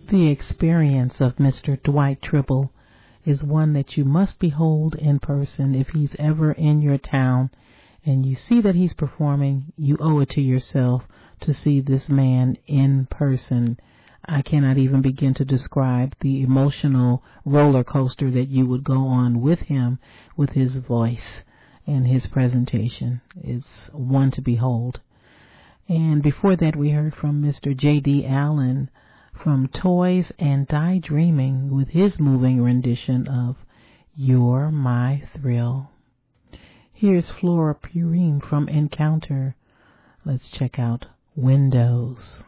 The experience of Mr. Dwight Tribble is one that you must behold in person if he's ever in your town and you see that he's performing. You owe it to yourself to see this man in person. I cannot even begin to describe the emotional roller coaster that you would go on with him, with his voice and his presentation. It's one to behold. And before that, we heard from Mr. J.D. Allen from Toys and Die Dreaming with his moving rendition of You're My Thrill. Here's Flora Purim from Encounter. Let's check out Windows.